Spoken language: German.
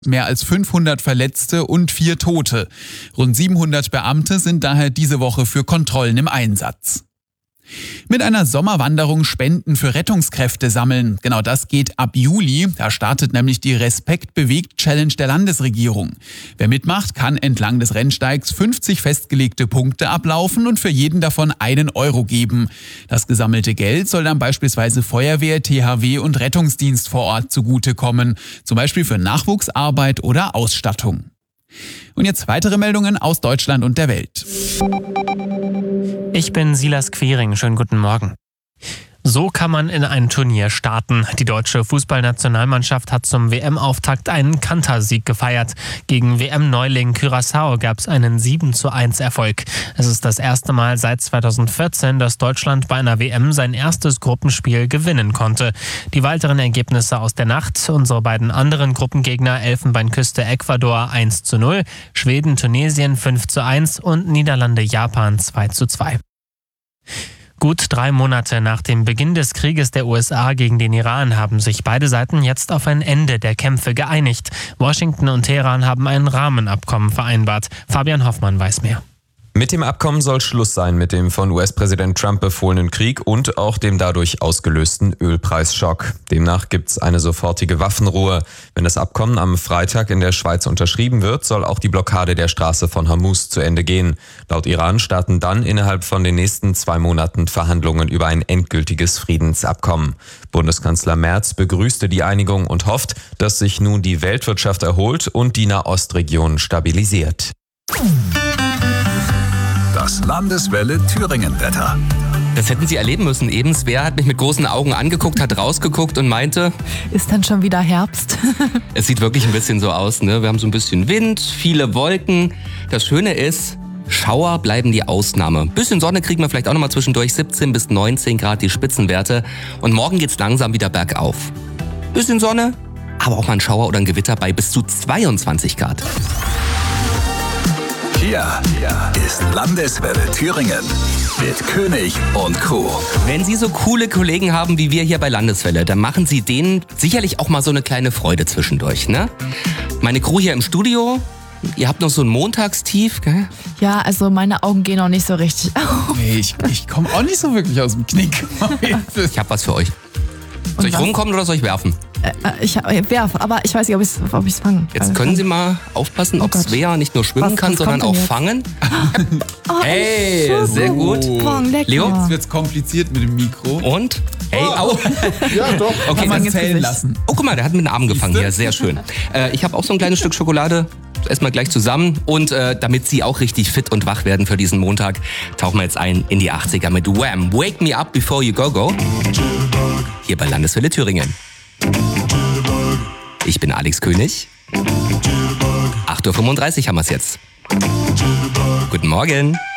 Mehr als 500 Verletzte und 4 Tote. Rund 700 Beamte sind daher diese Woche für Kontrollen im Einsatz. Mit einer Sommerwanderung Spenden für Rettungskräfte sammeln. Genau das geht ab Juli. Da startet nämlich die Respekt-Bewegt-Challenge der Landesregierung. Wer mitmacht, kann entlang des Rennsteigs 50 festgelegte Punkte ablaufen und für jeden davon 1 Euro geben. Das gesammelte Geld soll dann beispielsweise Feuerwehr, THW und Rettungsdienst vor Ort zugutekommen. Zum Beispiel für Nachwuchsarbeit oder Ausstattung. Und jetzt weitere Meldungen aus Deutschland und der Welt. Ich bin Silas Quiring. Schönen guten Morgen. So kann man in ein Turnier starten. Die deutsche Fußballnationalmannschaft hat zum WM-Auftakt einen Kantersieg gefeiert. Gegen WM-Neuling Curaçao gab es einen 7:1 Erfolg. Es ist das erste Mal seit 2014, dass Deutschland bei einer WM sein erstes Gruppenspiel gewinnen konnte. Die weiteren Ergebnisse aus der Nacht: unsere beiden anderen Gruppengegner Elfenbeinküste Ecuador 1:0, Schweden Tunesien 5:1 und Niederlande Japan 2:2. Gut 3 Monate nach dem Beginn des Krieges der USA gegen den Iran haben sich beide Seiten jetzt auf ein Ende der Kämpfe geeinigt. Washington und Teheran haben ein Rahmenabkommen vereinbart. Fabian Hoffmann weiß mehr. Mit dem Abkommen soll Schluss sein mit dem von US-Präsident Trump befohlenen Krieg und auch dem dadurch ausgelösten Ölpreisschock. Demnach gibt's eine sofortige Waffenruhe. Wenn das Abkommen am Freitag in der Schweiz unterschrieben wird, soll auch die Blockade der Straße von Hormuz zu Ende gehen. Laut Iran starten dann innerhalb von den nächsten 2 Monaten Verhandlungen über ein endgültiges Friedensabkommen. Bundeskanzler Merz begrüßte die Einigung und hofft, dass sich nun die Weltwirtschaft erholt und die Nahostregion stabilisiert. Das Landeswelle Thüringen-Wetter. Das hätten Sie erleben müssen eben. Svea hat mich mit großen Augen angeguckt, hat rausgeguckt und meinte... Ist dann schon wieder Herbst? Es sieht wirklich ein bisschen so aus, ne? Wir haben so ein bisschen Wind, viele Wolken. Das Schöne ist, Schauer bleiben die Ausnahme. Bisschen Sonne kriegen wir vielleicht auch nochmal zwischendurch, 17 bis 19 Grad die Spitzenwerte. Und morgen geht's langsam wieder bergauf. Bisschen Sonne, aber auch mal ein Schauer oder ein Gewitter bei bis zu 22 Grad. Hier ist Landeswelle Thüringen mit König und Co. Wenn Sie so coole Kollegen haben wie wir hier bei Landeswelle, dann machen Sie denen sicherlich auch mal so eine kleine Freude zwischendurch, ne? Meine Crew hier im Studio, ihr habt noch so ein Montagstief, gell? Ja, also meine Augen gehen noch nicht so richtig auf. Nee, ich komme auch nicht so wirklich aus dem Knick. Ich hab was für euch. Soll ich rumkommen oder soll ich werfen? Ich werfe, aber ich weiß nicht, ob ich es fange. Jetzt können Sie mal aufpassen, ob Svea nicht nur schwimmen kann, sondern auch fangen. Hey, sehr gut. Leo? Jetzt wird's kompliziert mit dem Mikro. Und? Hey, au. Ja, doch. Okay, kann man zählen lassen. Oh, guck mal, der hat mit den Armen gefangen hier. Sehr schön. Ich habe auch so ein kleines Stück Schokolade. Erstmal gleich zusammen. Und damit Sie auch richtig fit und wach werden für diesen Montag, tauchen wir jetzt ein in die 80er mit Wham! Wake Me Up Before You Go Go. Hier bei Landeswelle Thüringen. Ich bin Alex König. 8:35 Uhr haben wir es jetzt. Guten Morgen.